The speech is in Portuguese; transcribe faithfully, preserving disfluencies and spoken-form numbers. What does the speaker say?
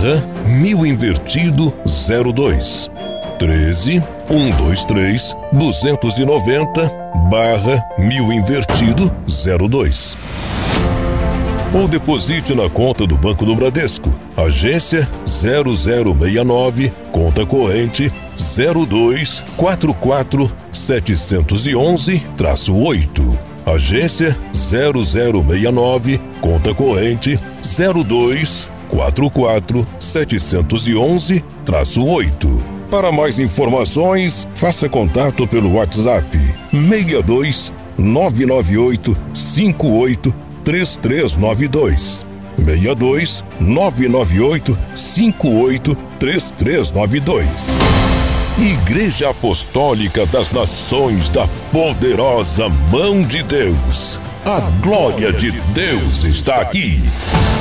barra mil invertido zero dois. treze, um dois três, duzentos e noventa, barra mil invertido zero dois. Ou deposite na conta do Banco do Bradesco, agência zero zero seis nove, conta corrente zero dois quatro quatro sete um um oito. Agência zero zero seis nove, conta corrente zero dois quatro quatro sete um um oito. Para mais informações, faça contato pelo WhatsApp seis dois nove nove oito cinco oito três três nove dois. seis dois nove nove oito cinco oito três três nove dois. Igreja Apostólica das Nações da Poderosa Mão de Deus. A glória de Deus está aqui.